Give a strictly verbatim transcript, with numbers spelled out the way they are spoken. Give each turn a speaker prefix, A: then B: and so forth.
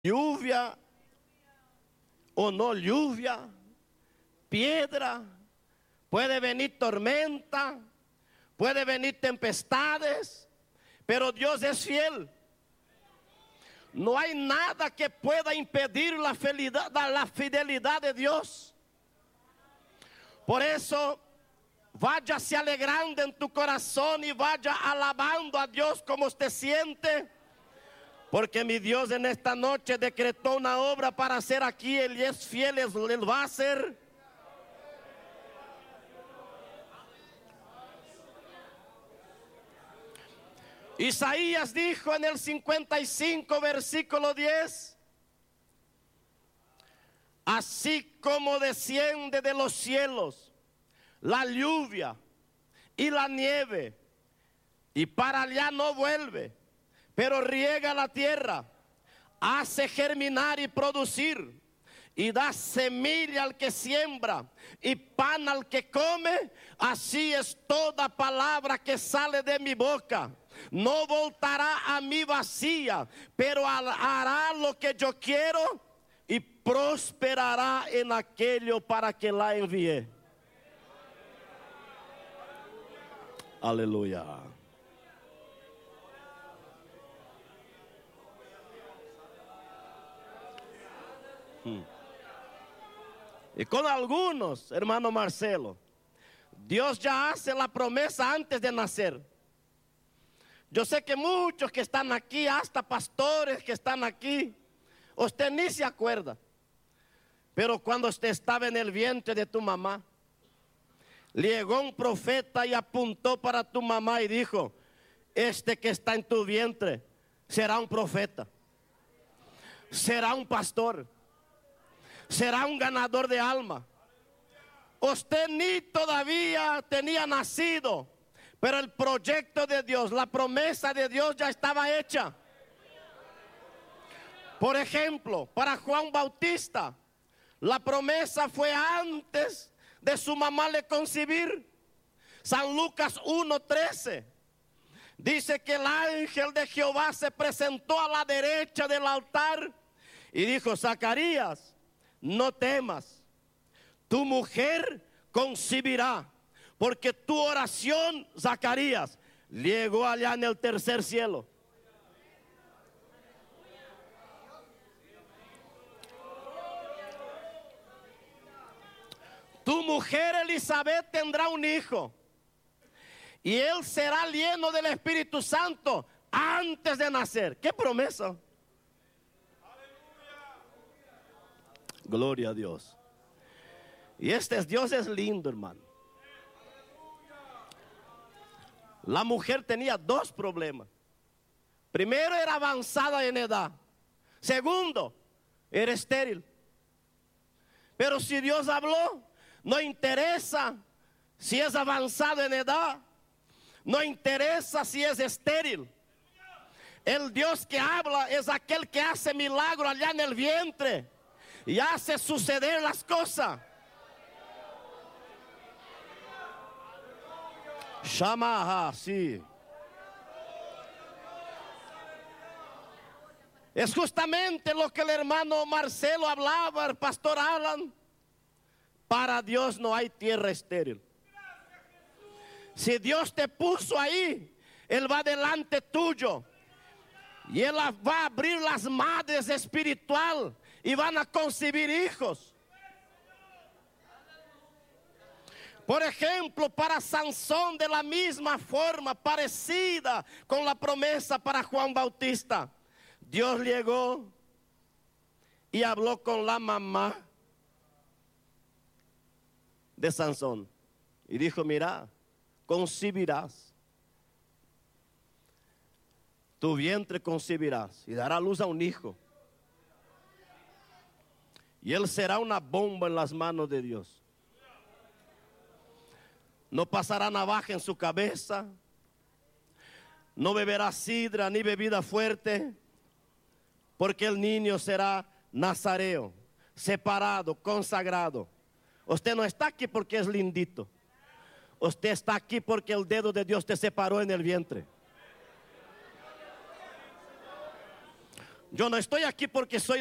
A: lluvia o no lluvia, piedra, puede venir tormenta, puede venir tempestades, pero Dios es fiel. No hay nada que pueda impedir la fidelidad, la fidelidad de Dios. Por eso, vaya se alegrando en tu corazón y vaya alabando a Dios como usted siente. Porque mi Dios en esta noche decretó una obra para hacer aquí. Él es fiel, Él va a hacer. Isaías dijo en el cincuenta y cinco, versículo diez: así como desciende de los cielos la lluvia y la nieve, y para allá no vuelve, pero riega la tierra, hace germinar y producir, y da semilla al que siembra y pan al que come, así es toda palabra que sale de mi boca. No voltará a mí vacía, pero hará lo que yo quiero y prosperará en aquello para que la envié. Aleluya. Hmm. Y con algunos, hermano Marcelo, Dios ya hace la promesa antes de nacer. Yo sé que muchos que están aquí, hasta pastores que están aquí, usted ni se acuerda. Pero cuando usted estaba en el vientre de tu mamá, llegó un profeta y apuntó para tu mamá y dijo: este que está en tu vientre será un profeta, será un pastor, será un ganador de alma. Usted ni todavía tenía nacido, pero el proyecto de Dios, la promesa de Dios ya estaba hecha. Por ejemplo, para Juan Bautista, la promesa fue antes de su mamá le concebir. San Lucas uno trece dice que el ángel de Jehová se presentó a la derecha del altar y dijo: Zacarías, no temas, tu mujer concebirá, porque tu oración, Zacarías, llegó allá en el tercer cielo. Tu mujer Elizabeth tendrá un hijo y él será lleno del Espíritu Santo antes de nacer. ¿Qué promesa? Gloria a Dios. Y este Dios es lindo, hermano. La mujer tenía dos problemas. Primero, era avanzada en edad. Segundo, era estéril. Pero si Dios habló, no interesa si es avanzado en edad, no interesa si es estéril. El Dios que habla es aquel que hace milagro allá en el vientre y hace suceder las cosas. Shamaha, sí. Es justamente lo que el hermano Marcelo hablaba, el pastor Alan. Para Dios no hay tierra estéril. Si Dios te puso ahí, Él va delante tuyo y Él va a abrir las madres espiritual y van a concebir hijos. Por ejemplo, para Sansón, de la misma forma, parecida con la promesa para Juan Bautista, Dios llegó y habló con la mamá de Sansón y dijo: mira, concebirás, tu vientre concebirás y dará luz a un hijo, y él será una bomba en las manos de Dios. No pasará navaja en su cabeza, no beberá sidra ni bebida fuerte, porque el niño será nazareo, separado, consagrado. Usted no está aquí porque es lindito. Usted está aquí porque el dedo de Dios te separó en el vientre. Yo no estoy aquí porque soy